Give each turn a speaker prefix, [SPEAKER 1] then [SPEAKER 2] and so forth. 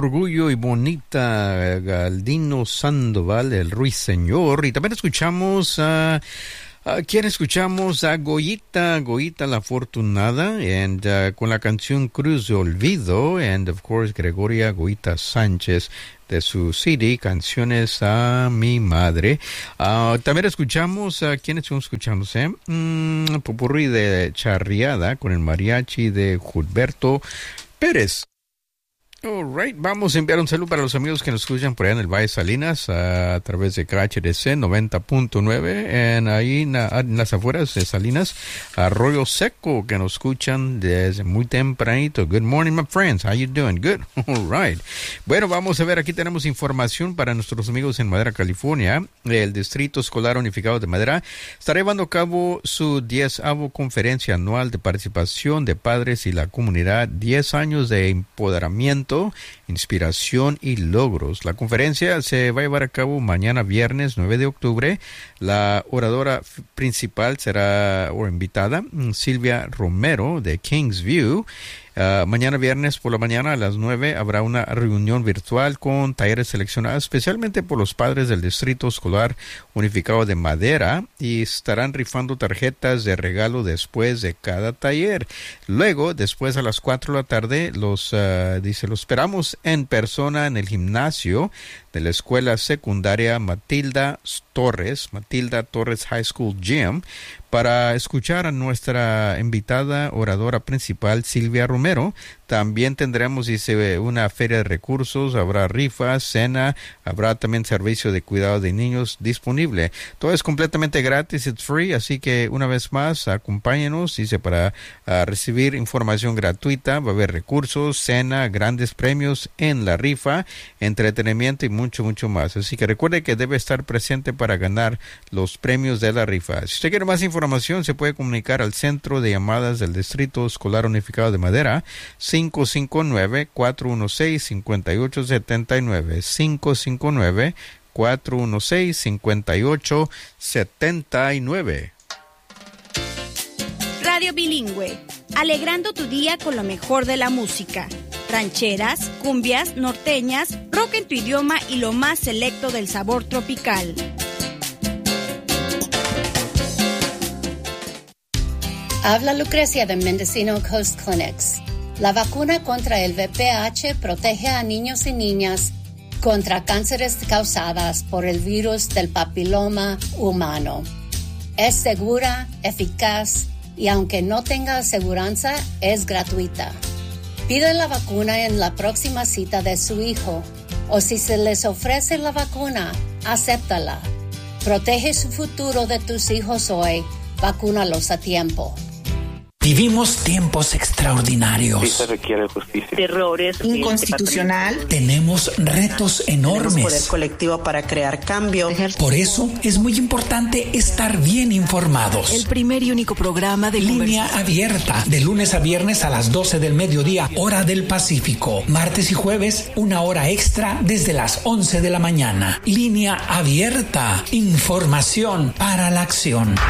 [SPEAKER 1] Orgullo y Bonita, Galdino Sandoval, el Ruiseñor. Y también escuchamos ¿quién escuchamos? A Goyita la Afortunada, con la canción Cruz de Olvido, and of course Gregoria Goyita Sánchez, de su CD, Canciones a mi Madre. También escuchamos, ¿quiénes estamos escuchando? Popurrí de Charriada, con el mariachi de Gilberto Pérez. All right, vamos a enviar un saludo para los amigos que nos escuchan por allá en el Valle Salinas a través de KHDC 90.9 ahí en las afueras de Salinas, Arroyo Seco, que nos escuchan desde muy tempranito. Good morning, my friends. How you doing? Good. All right. Bueno, vamos a ver, aquí tenemos información para nuestros amigos en Madera, California. El Distrito Escolar Unificado de Madera estará llevando a cabo su 10ª conferencia anual de participación de padres y la comunidad, 10 años de empoderamiento, inspiración y logros. La conferencia se va a llevar a cabo mañana viernes 9 de octubre. La oradora principal será, o invitada, Silvia Romero de Kingsview. Mañana viernes por la mañana a las 9 habrá una reunión virtual con talleres seleccionados especialmente por los padres del Distrito Escolar Unificado de Madera, y estarán rifando tarjetas de regalo después de cada taller. Luego, después a las 4 de la tarde, los esperamos en persona en el gimnasio de la Escuela Secundaria Matilda Torres High School Gym, para escuchar a nuestra invitada oradora principal, Silvia Romero. También tendremos, una feria de recursos, habrá rifas, cena, habrá también servicio de cuidado de niños disponible. Todo es completamente gratis, it's free, así que una vez más, acompáñenos, para recibir información gratuita. Va a haber recursos, cena, grandes premios en la rifa, entretenimiento y mucho, mucho más. Así que recuerde que debe estar presente para ganar los premios de la rifa. Si usted quiere más información, se puede comunicar al Centro de Llamadas del Distrito Escolar Unificado de Madera, 559-416-5879, 559-416-5879.
[SPEAKER 2] Radio Bilingüe, alegrando tu día con lo mejor de la música. Rancheras, cumbias, norteñas, rock en tu idioma y lo más selecto del sabor tropical.
[SPEAKER 3] Habla Lucrecia de Mendocino Coast Clinics. La vacuna contra el VPH protege a niños y niñas contra cánceres causadas por el virus del papiloma humano. Es segura, eficaz y aunque no tenga aseguranza, es gratuita. Pide la vacuna en la próxima cita de su hijo, o si se les ofrece la vacuna, acéptala. Protege su futuro de tus hijos hoy. Vacúnalos a tiempo.
[SPEAKER 4] Vivimos tiempos extraordinarios.
[SPEAKER 5] Sí se requiere justicia.
[SPEAKER 6] Errores.
[SPEAKER 7] Inconstitucional.
[SPEAKER 4] Tenemos retos enormes.
[SPEAKER 6] Tenemos poder colectivo para crear cambio.
[SPEAKER 4] Por eso es muy importante estar bien informados.
[SPEAKER 8] El primer y único programa de
[SPEAKER 4] Línea Abierta, de lunes a viernes a las 12 del mediodía, hora del Pacífico. Martes y jueves, 1 hora extra desde las 11 de la mañana. Línea Abierta. Información para la acción.